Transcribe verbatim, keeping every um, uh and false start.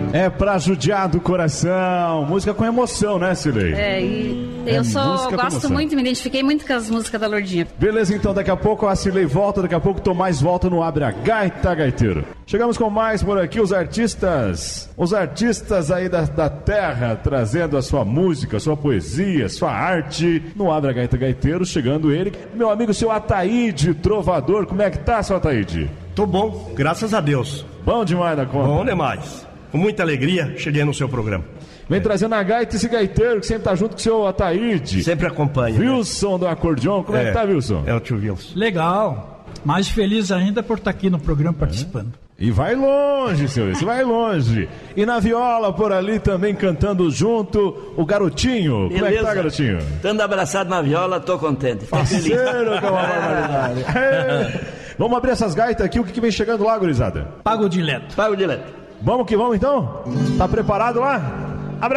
É pra judiar do coração. Música com emoção, né, Cilei? É, e eu É só gosto muito, me identifiquei muito com as músicas da Lourdinha. Beleza, então daqui a pouco a Cilei volta, daqui a pouco o Tomás volta no Abre a Gaita Gaiteiro. Chegamos com mais por aqui, os artistas, os artistas aí da, da terra, trazendo a sua música, sua poesia, sua arte, no Abre a Gaita Gaiteiro, chegando ele, meu amigo, seu Ataíde, trovador. Como é que tá, seu Ataíde? Tô bom, graças a Deus. Bom demais da conta. Bom demais. Com muita alegria, cheguei no seu programa. Vem trazendo a gaita esse gaiteiro que sempre tá junto com o seu Ataíde. Sempre acompanha. Wilson, né? Do acordeon, como é, é que tá, Wilson? É o tio Wilson. Legal. Mais feliz ainda por estar aqui no programa participando. É. E vai longe, senhor, você vai longe. E na viola, por ali também cantando junto, o Garotinho. Beleza. Como é que tá, Garotinho? Estando abraçado na viola, tô contente. Tô feliz. Parceiro, que é uma barbaridade. É. Vamos abrir essas gaitas aqui, o que, que vem chegando lá, gurizada? Pago dileto. Pago dileto. Vamos que vamos, então? Tá preparado lá?